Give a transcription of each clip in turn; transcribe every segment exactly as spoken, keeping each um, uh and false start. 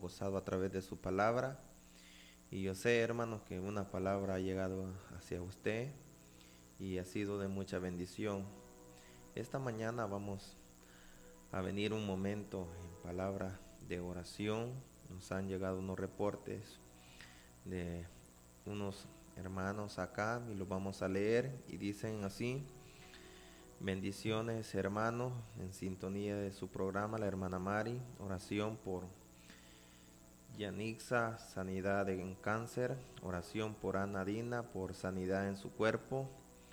gozado a través de su palabra. Y yo sé, hermanos, que una palabra ha llegado hacia usted y ha sido de mucha bendición. Esta mañana vamos a venir un momento en palabra de oración. Nos han llegado unos reportes de unos hermanos acá y los vamos a leer y dicen así: bendiciones, hermanos, en sintonía de su programa, la hermana Mari. Oración por Yanixa, sanidad en cáncer. Oración por Ana Dina, por sanidad en su cuerpo.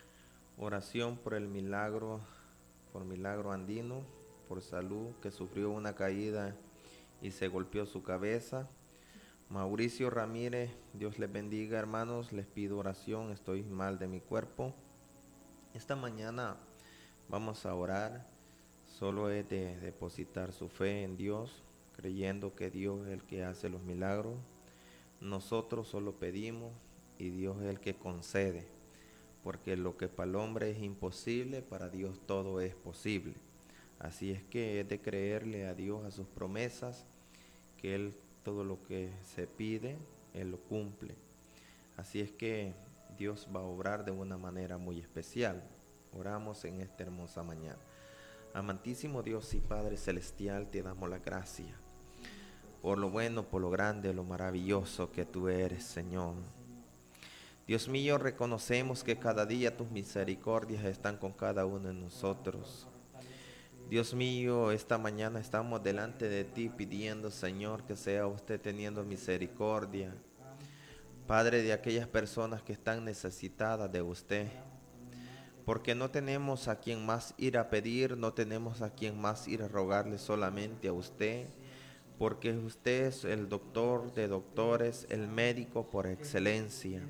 Oración por el milagro, por milagro andino, por salud, que sufrió una caída y se golpeó su cabeza. Mauricio Ramírez, Dios les bendiga, hermanos, les pido oración, estoy mal de mi cuerpo. Esta mañana vamos a orar, solo es de depositar su fe en Dios, creyendo que Dios es el que hace los milagros. Nosotros solo pedimos y Dios es el que concede, porque lo que para el hombre es imposible, para Dios todo es posible. Así es que es de creerle a Dios, a sus promesas, que Él todo lo que se pide, Él lo cumple. Así es que Dios va a obrar de una manera muy especial. Oramos en esta hermosa mañana. Amantísimo Dios y Padre Celestial, te damos la gracia por lo bueno, por lo grande, lo maravilloso que tú eres, Señor. Dios mío, reconocemos que cada día tus misericordias están con cada uno de nosotros. Dios mío, esta mañana estamos delante de ti pidiendo, Señor, que sea usted teniendo misericordia, Padre, de aquellas personas que están necesitadas de usted, porque no tenemos a quien más ir a pedir, no tenemos a quien más ir a rogarle, solamente a usted, porque usted es el doctor de doctores, el médico por excelencia,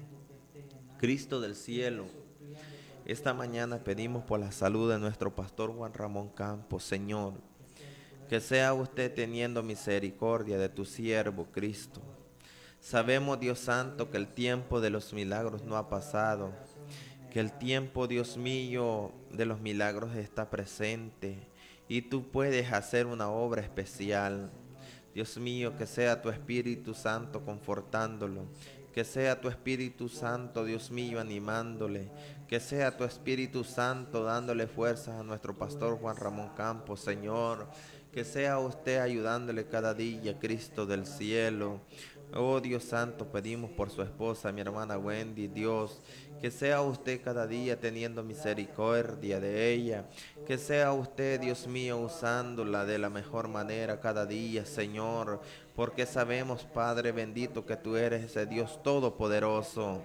Cristo del cielo. Esta mañana pedimos por la salud de nuestro pastor Juan Ramón Campos, Señor, que sea usted teniendo misericordia de tu siervo Cristo. Sabemos, Dios Santo, que el tiempo de los milagros no ha pasado, que el tiempo, Dios mío, de los milagros está presente y tú puedes hacer una obra especial. Dios mío, que sea tu Espíritu Santo confortándolo, que sea tu Espíritu Santo, Dios mío, animándole, que sea tu Espíritu Santo dándole fuerzas a nuestro pastor Juan Ramón Campos, Señor, que sea usted ayudándole cada día, Cristo del cielo. Oh Dios Santo, pedimos por su esposa, mi hermana Wendy, Dios, que sea usted cada día teniendo misericordia de ella, que sea usted, Dios mío, usándola de la mejor manera cada día, Señor, porque sabemos, Padre bendito, que tú eres ese Dios todopoderoso.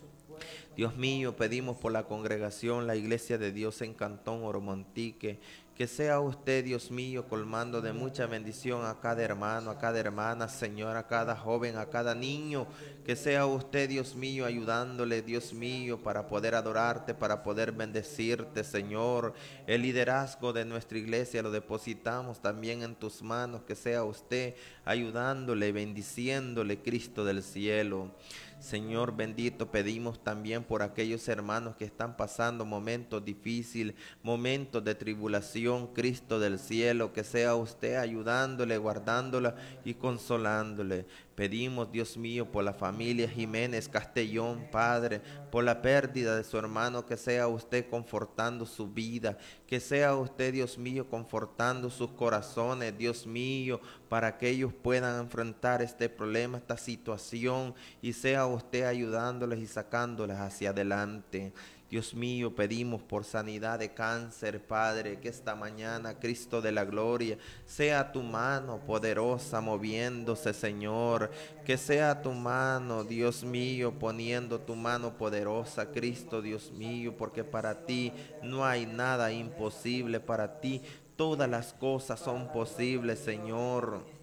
Dios mío, pedimos por la congregación, la Iglesia de Dios en Cantón Oromontique, que sea usted, Dios mío, colmando de mucha bendición a cada hermano, a cada hermana, Señor, a cada joven, a cada niño, que sea usted, Dios mío, ayudándole, Dios mío, para poder adorarte, para poder bendecirte, Señor. El liderazgo de nuestra iglesia lo depositamos también en tus manos, que sea usted ayudándole, bendiciéndole, Cristo del cielo. Señor bendito, pedimos también por aquellos hermanos que están pasando momentos difíciles, momentos de tribulación, Cristo del cielo, que sea usted ayudándole, guardándola y consolándole. Pedimos, Dios mío, por la familia Jiménez Castellón, Padre, por la pérdida de su hermano, que sea usted confortando su vida, que sea usted, Dios mío, confortando sus corazones, Dios mío, para que ellos puedan enfrentar este problema, esta situación, y sea usted ayudándoles y sacándoles hacia adelante. Dios mío, pedimos por sanidad de cáncer, Padre, que esta mañana, Cristo de la gloria, sea tu mano poderosa moviéndose, Señor, que sea tu mano, Dios mío, poniendo tu mano poderosa, Cristo, Dios mío, porque para ti no hay nada imposible, para ti todas las cosas son posibles, Señor.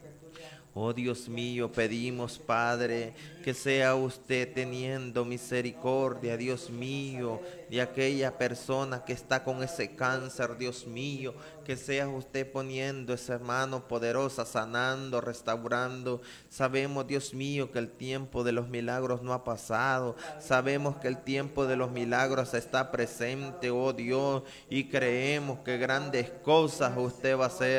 Oh Dios mío, pedimos, Padre, que sea usted teniendo misericordia, Dios mío, de aquella persona que está con ese cáncer, Dios mío, que sea usted poniendo esa mano poderosa, sanando, restaurando. Sabemos, Dios mío, que el tiempo de los milagros no ha pasado. Sabemos que el tiempo de los milagros está presente, oh Dios, y creemos que grandes cosas usted va a hacer,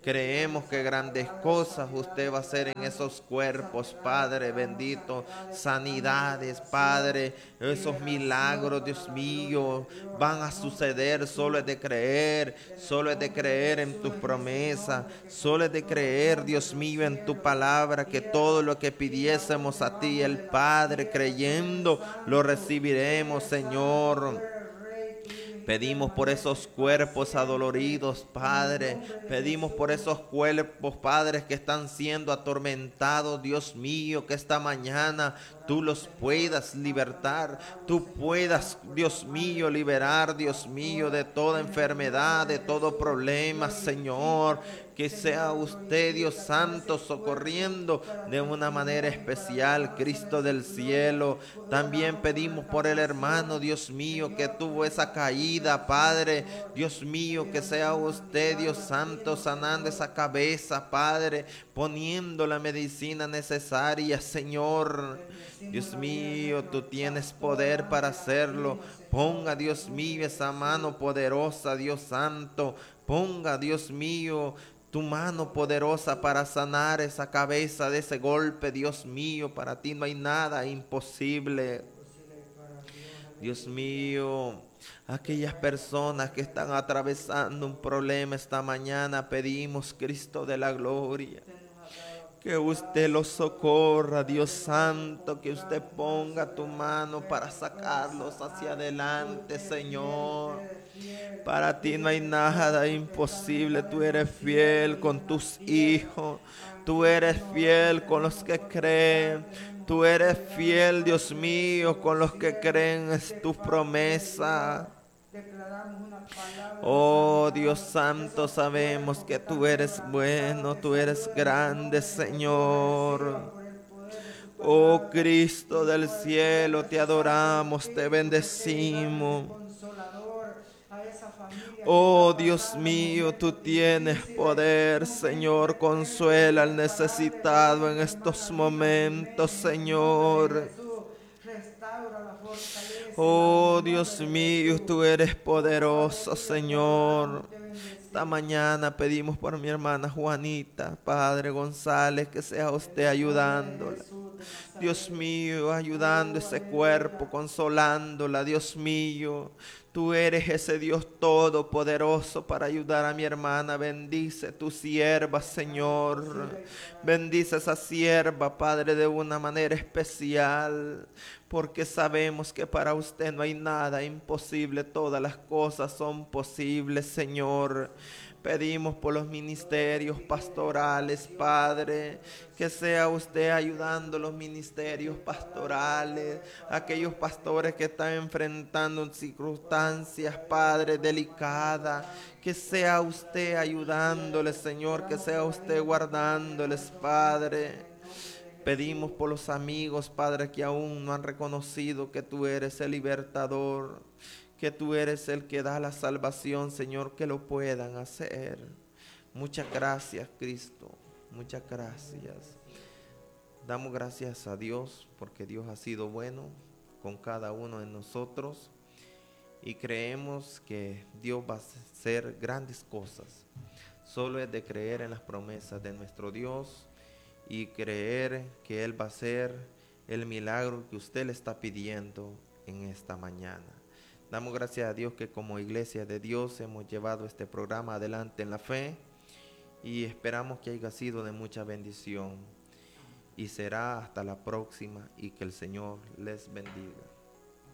Creemos que grandes cosas usted va a hacer en esos cuerpos, Padre bendito. Sanidades, Padre. Esos milagros, Dios mío, van a suceder. Solo es de creer. Solo es de creer en tus promesas. Solo es de creer, Dios mío, en tu palabra. Que todo lo que pidiésemos a ti, el Padre, creyendo, lo recibiremos, Señor. Pedimos por esos cuerpos adoloridos, Padre. Pedimos por esos cuerpos, Padres, que están siendo atormentados, Dios mío, que esta mañana tú los puedas libertar. Tú puedas, Dios mío, liberar, Dios mío, de toda enfermedad, de todo problema, Señor. Que sea usted, Dios Santo, socorriendo de una manera especial, Cristo del cielo. También pedimos por el hermano, Dios mío, que tuvo esa caída, Padre. Dios mío, que sea usted, Dios Santo, sanando esa cabeza, Padre, poniendo la medicina necesaria, Señor. Dios mío, tú tienes poder para hacerlo. Ponga, Dios mío, esa mano poderosa, Dios Santo. Ponga, Dios mío, tu mano poderosa para sanar esa cabeza de ese golpe, Dios mío. Para ti no hay nada imposible. Dios mío, aquellas personas que están atravesando un problema esta mañana, pedimos, Cristo de la gloria, que usted los socorra, Dios Santo, que usted ponga tu mano para sacarlos hacia adelante, Señor. Para ti no hay nada imposible. Tú eres fiel con tus hijos. Tú eres fiel con los que creen. Tú eres fiel, Dios mío, con los que creen en tus promesas. Oh Dios Santo, sabemos que tú eres bueno, tú eres grande, Señor. Oh Cristo del cielo, te adoramos, te bendecimos. Oh Dios mío, tú tienes poder, Señor. Consuela al necesitado en estos momentos, Señor. Oh Dios mío, tú eres poderoso, Señor. Esta mañana pedimos por mi hermana Juanita, Padre González, que sea usted ayudándola. Dios mío, ayudando ese cuerpo, consolándola, Dios mío. Tú eres ese Dios todopoderoso para ayudar a mi hermana. Bendice tu sierva, Señor. Bendice esa sierva, Padre, de una manera especial. Porque sabemos que para usted no hay nada imposible. Todas las cosas son posibles, Señor. Pedimos por los ministerios pastorales, Padre, que sea usted ayudando los ministerios pastorales, aquellos pastores que están enfrentando circunstancias, Padre, delicadas, que sea usted ayudándoles, Señor, que sea usted guardándoles, Padre. Pedimos por los amigos, Padre, que aún no han reconocido que tú eres el libertador, que tú eres el que da la salvación, Señor, que lo puedan hacer. Muchas gracias, Cristo. Muchas gracias. Damos gracias a Dios porque Dios ha sido bueno con cada uno de nosotros y creemos que Dios va a hacer grandes cosas. Solo es de creer en las promesas de nuestro Dios y creer que Él va a hacer el milagro que usted le está pidiendo en esta mañana. Damos gracias a Dios que como iglesia de Dios hemos llevado este programa adelante en la fe y esperamos que haya sido de mucha bendición. Y será hasta la próxima y que el Señor les bendiga.